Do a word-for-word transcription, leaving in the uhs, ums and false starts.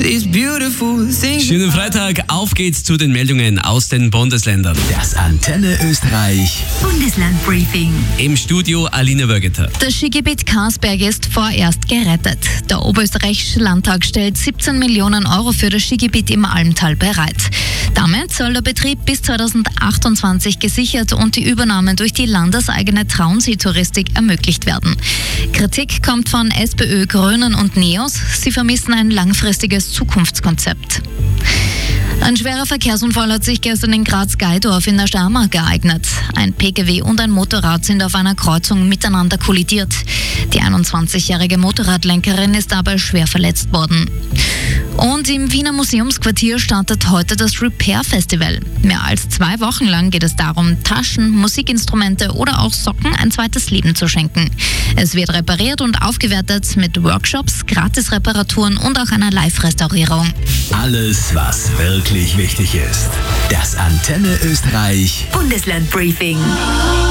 Schönen Freitag, auf geht's zu den Meldungen aus den Bundesländern. Das Antenne Österreich Bundeslandbriefing. Im Studio Alina Wörgeter. Das Skigebiet Karsberg ist vorerst gerettet. Der Oberösterreichische Landtag stellt siebzehn Millionen Euro für das Skigebiet im Almtal bereit. Damit soll der Betrieb bis zweitausendachtundzwanzig gesichert und die Übernahme durch die landeseigene Traunsee-Touristik ermöglicht werden. Kritik kommt von SPÖ, Grünen und NEOS. Sie vermissen ein langfristiges Zukunftskonzept. Ein schwerer Verkehrsunfall hat sich gestern in Graz-Geidorf in der Steiermark ereignet. Ein P K W und ein Motorrad sind auf einer Kreuzung miteinander kollidiert. Die einundzwanzigjährige Motorradlenkerin ist dabei schwer verletzt worden. Und im Wiener Museumsquartier startet heute das Repair Festival. Mehr als zwei Wochen lang geht es darum, Taschen, Musikinstrumente oder auch Socken ein zweites Leben zu schenken. Es wird repariert und aufgewertet mit Workshops, Gratis-Reparaturen und auch einer Live-Restaurierung. Alles, was wirklich wichtig ist. Das Antenne Österreich Bundeslandbriefing.